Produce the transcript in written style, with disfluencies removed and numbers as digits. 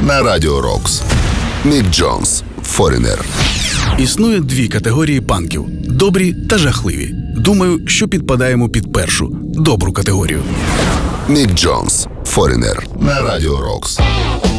на Радіо Рокс. Мік Джонс, Foreigner. Існує дві категорії панків – добрі та жахливі. Думаю, що підпадаємо під першу – добру категорію. Мік Джонс, Foreigner на Радіо Рокс.